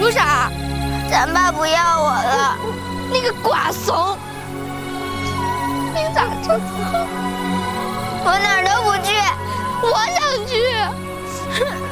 图啥？ 咱爸不要我了。 你个瓜怂！你咋这么好？ 我哪儿都不去。 我想去。